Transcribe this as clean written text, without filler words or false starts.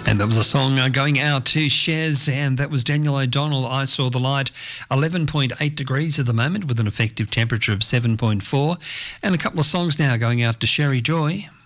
And that was a song going out to Shez, and that was Daniel O'Donnell, I Saw the Light. 11.8 degrees at the moment with an effective temperature of 7.4. And a couple of songs now going out to Sherry Joy.